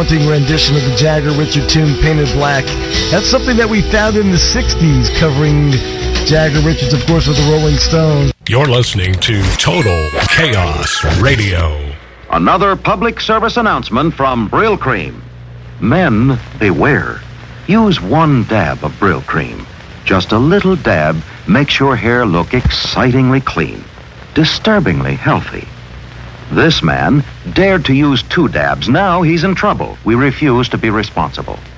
haunting rendition of the Jagger Richard tune, Painted Black. That's something that we found in the 60s, covering Jagger Richards, of course, with the Rolling Stones. You're listening to Total Chaos Radio. Another public service announcement from Brill Cream. Men, beware. Use one dab of Brill Cream. Just a little dab makes your hair look excitingly clean, disturbingly healthy. This man dared to use 2 dabs. Now he's in trouble. We refuse to be responsible.